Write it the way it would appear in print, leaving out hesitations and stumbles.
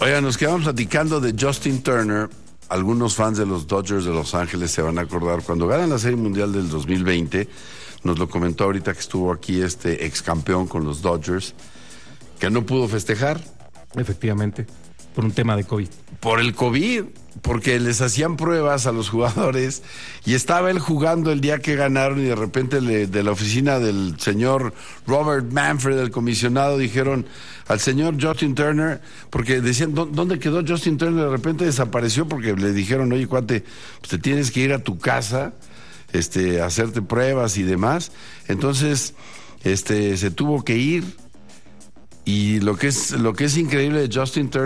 Oigan, nos quedamos platicando de Justin Turner. Algunos fans de los Dodgers de Los Ángeles se van a acordar cuando ganan la Serie Mundial del 2020. Nos lo comentó ahorita que estuvo aquí este ex campeón con los Dodgers, que no pudo festejar. Efectivamente, por un tema de COVID. Por el COVID, porque les hacían pruebas a los jugadores y estaba él jugando el día que ganaron y de repente de la oficina del señor Robert Manfred, el comisionado, dijeron al señor Justin Turner, porque decían, ¿dónde quedó Justin Turner? De repente desapareció porque le dijeron, oye, cuate, pues te tienes que ir a tu casa, a hacerte pruebas y demás. Entonces, se tuvo que ir. Y lo que es increíble de Justin Turner